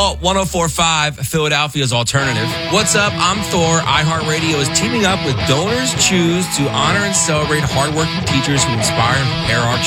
Alt 104.5, Philadelphia's alternative. What's up? I'm Thor. iHeartRadio is teaming up with Donors Choose to honor and celebrate hardworking teachers who inspire and prepare our